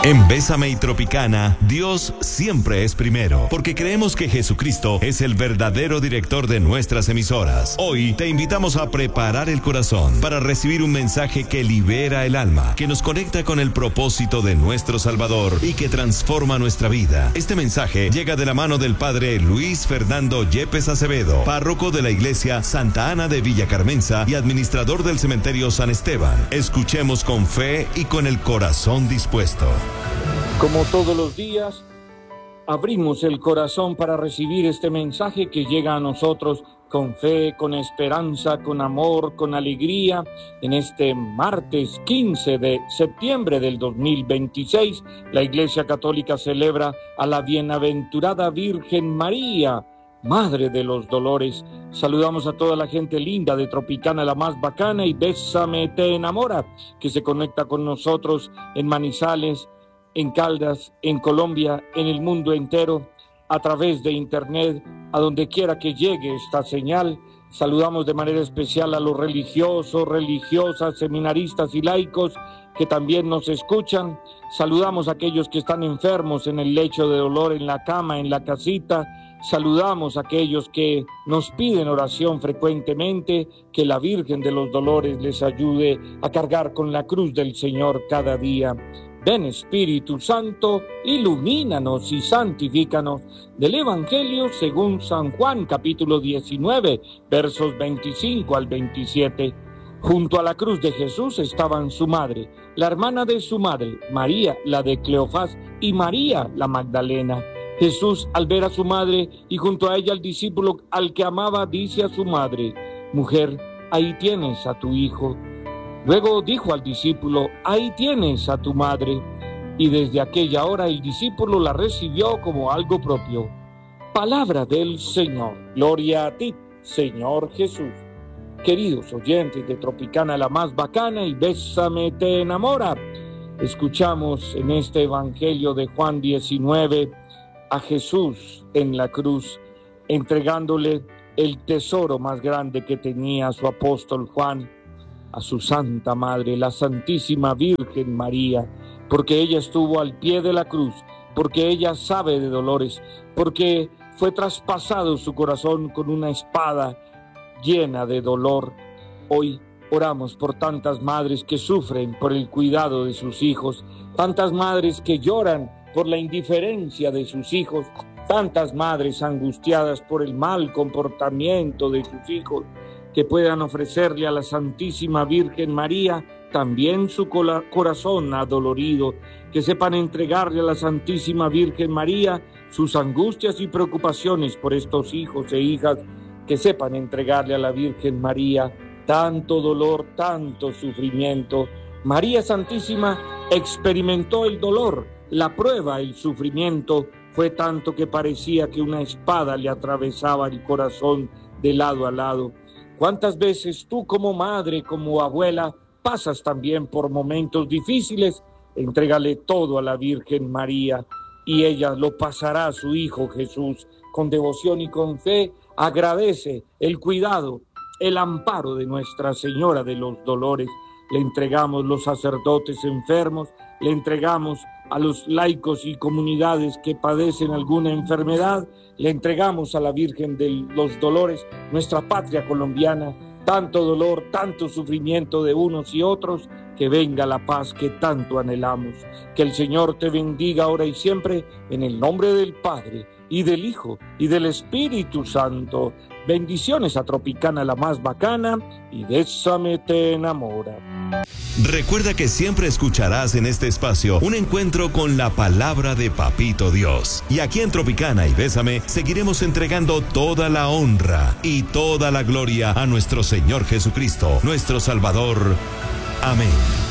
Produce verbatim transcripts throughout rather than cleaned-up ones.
En Bésame y Tropicana, Dios siempre es primero, porque creemos que Jesucristo es el verdadero director de nuestras emisoras. Hoy te invitamos a preparar el corazón para recibir un mensaje que libera el alma, que nos conecta con el propósito de nuestro Salvador y que transforma nuestra vida. Este mensaje llega de la mano del Padre Luis Fernando Yepes Acevedo, párroco de la Iglesia Santa Ana de Villa Carmenza y administrador del Cementerio San Esteban. Escuchemos con fe y con el corazón dispuesto. Como todos los días, abrimos el corazón para recibir este mensaje que llega a nosotros con fe, con esperanza, con amor, con alegría. En este martes quince de septiembre del dos mil veintiséis, la Iglesia Católica celebra a la bienaventurada Virgen María, Madre de los Dolores. Saludamos a toda la gente linda de Tropicana, la más bacana, y Bésame te enamora, que se conecta con nosotros en Manizales, en Caldas, en Colombia, en el mundo entero, a través de internet, a donde quiera que llegue esta señal. Saludamos de manera especial a los religiosos, religiosas, seminaristas y laicos que también nos escuchan. Saludamos a aquellos que están enfermos en el lecho de dolor, en la cama, en la casita. Saludamos a aquellos que nos piden oración frecuentemente, que la Virgen de los Dolores les ayude a cargar con la cruz del Señor cada día. Ven, Espíritu Santo, ilumínanos y santifícanos. Del Evangelio según San Juan, capítulo diecinueve, versos veinticinco al veintisiete. Junto a la cruz de Jesús estaban su madre, la hermana de su madre, María, la de Cleofás, y María, la Magdalena. Jesús, al ver a su madre y junto a ella al discípulo al que amaba, dice a su madre: Mujer, ahí tienes a tu hijo. Luego dijo al discípulo: Ahí tienes a tu madre. Y desde aquella hora el discípulo la recibió como algo propio. Palabra del Señor. Gloria a ti, Señor Jesús. Queridos oyentes de Tropicana, la más bacana, y Bésame te enamora, escuchamos en este Evangelio de Juan diecinueve a Jesús en la cruz, entregándole el tesoro más grande que tenía su apóstol Juan, a su Santa Madre, la Santísima Virgen María, porque ella estuvo al pie de la cruz, porque ella sabe de dolores, porque fue traspasado su corazón con una espada llena de dolor. Hoy oramos por tantas madres que sufren por el cuidado de sus hijos, tantas madres que lloran por la indiferencia de sus hijos, tantas madres angustiadas por el mal comportamiento de sus hijos, que puedan ofrecerle a la Santísima Virgen María también su corazón adolorido, que sepan entregarle a la Santísima Virgen María sus angustias y preocupaciones por estos hijos e hijas, que sepan entregarle a la Virgen María tanto dolor, tanto sufrimiento. María Santísima experimentó el dolor, la prueba, el sufrimiento, fue tanto que parecía que una espada le atravesaba el corazón de lado a lado. ¿Cuántas veces tú como madre, como abuela, pasas también por momentos difíciles? Entrégale todo a la Virgen María y ella lo pasará a su Hijo Jesús. Con devoción y con fe agradece el cuidado, el amparo de Nuestra Señora de los Dolores. Le entregamos los sacerdotes enfermos, le entregamos a los laicos y comunidades que padecen alguna enfermedad, le entregamos a la Virgen de los Dolores, nuestra patria colombiana, tanto dolor, tanto sufrimiento de unos y otros, que venga la paz que tanto anhelamos. Que el Señor te bendiga ahora y siempre, en el nombre del Padre, y del Hijo, y del Espíritu Santo. Bendiciones a Tropicana, la más bacana, y Bésame te enamora. Recuerda que siempre escucharás en este espacio un encuentro con la palabra de Papito Dios. Y aquí en Tropicana y Bésame seguiremos entregando toda la honra y toda la gloria a nuestro Señor Jesucristo, nuestro Salvador. Amén.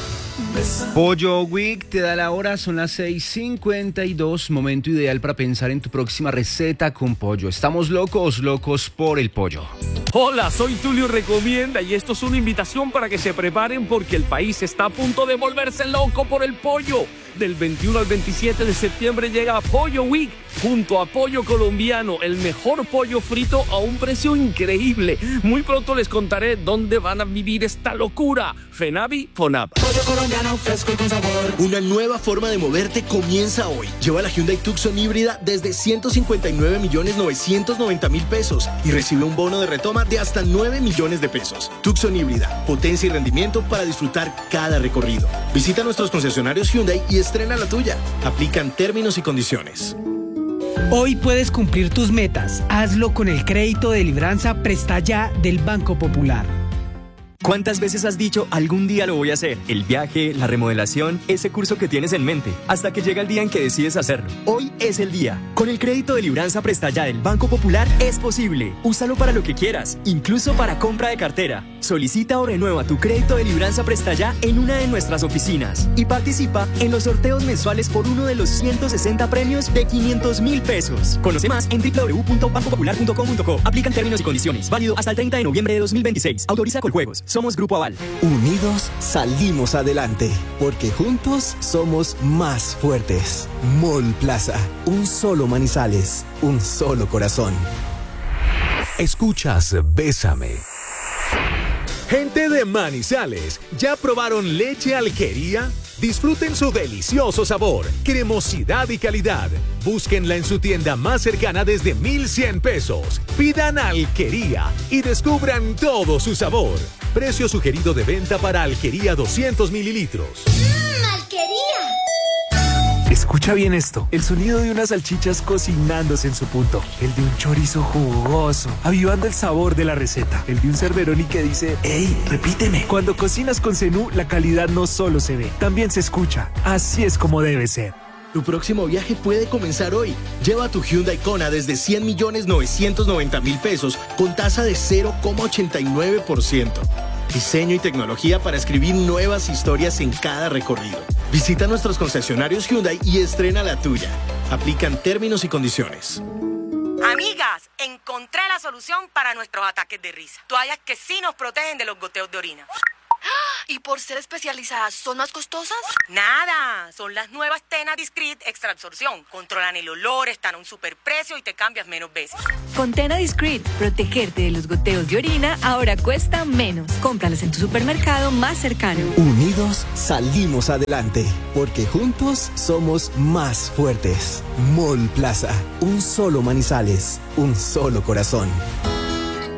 Pollo Week te da la hora, son las seis cincuenta y dos, momento ideal para pensar en tu próxima receta con pollo. Estamos locos, locos por el pollo. Hola, soy Tulio Recomienda y esto es una invitación para que se preparen porque el país está a punto de volverse loco por el pollo. Del veintiuno al veintisiete de septiembre llega Pollo Week junto a Pollo Colombiano, el mejor pollo frito a un precio increíble. Muy pronto les contaré dónde van a vivir esta locura. FENAVI, FONAP. Pollo colombiano fresco y con sabor. Una nueva forma de moverte comienza hoy. Lleva la Hyundai Tucson híbrida desde ciento cincuenta y nueve millones novecientos noventa mil pesos y recibe un bono de retoma de hasta nueve millones de pesos. Tucson híbrida, potencia y rendimiento para disfrutar cada recorrido. Visita nuestros concesionarios Hyundai y estrena la tuya. Aplican términos y condiciones. Hoy puedes cumplir tus metas. Hazlo con el crédito de Libranza Presta Ya del Banco Popular. ¿Cuántas veces has dicho algún día lo voy a hacer? El viaje, la remodelación, ese curso que tienes en mente, hasta que llega el día en que decides hacerlo. Hoy es el día. Con el crédito de Libranza Presta Ya del Banco Popular es posible. Úsalo para lo que quieras, incluso para compra de cartera. Solicita o renueva tu crédito de Libranza Presta Ya en una de nuestras oficinas y participa en los sorteos mensuales por uno de los ciento sesenta premios de quinientos mil pesos. Conoce más en doble u doble u doble u punto banco popular punto com punto co. Aplican términos y condiciones. Válido hasta el treinta de noviembre de dos mil veintiséis. Autoriza Coljuegos. Somos Grupo Aval. Unidos salimos adelante, porque juntos somos más fuertes. Mall Plaza, un solo Manizales, un solo corazón. Escuchas Bésame. Gente de Manizales, ¿ya probaron leche Alquería? Disfruten su delicioso sabor, cremosidad y calidad. Búsquenla en su tienda más cercana desde mil cien pesos. Pidan Alquería y descubran todo su sabor. Precio sugerido de venta para Alquería doscientos mililitros. ¡Mmm, Alquería! Escucha bien esto, el sonido de unas salchichas cocinándose en su punto, el de un chorizo jugoso, avivando el sabor de la receta, el de un cerveroni que dice, ¡ey, repíteme! Cuando cocinas con Zenú, la calidad no solo se ve, también se escucha. Así es como debe ser. Tu próximo viaje puede comenzar hoy. Lleva tu Hyundai Kona desde cien millones novecientos noventa mil pesos con tasa de cero coma ochenta y nueve por ciento. Diseño y tecnología para escribir nuevas historias en cada recorrido. Visita nuestros concesionarios Hyundai y estrena la tuya. Aplican términos y condiciones. Amigas, encontré la solución para nuestros ataques de risa. Toallas que sí nos protegen de los goteos de orina. ¿Y por ser especializadas, son más costosas? Nada, son las nuevas Tena Discreet Extra Absorción. Controlan el olor, están a un superprecio y te cambias menos veces. Con Tena Discreet, protegerte de los goteos de orina ahora cuesta menos. Cómpralas en tu supermercado más cercano. Unidos salimos adelante, porque juntos somos más fuertes. Mall Plaza, un solo Manizales, un solo corazón.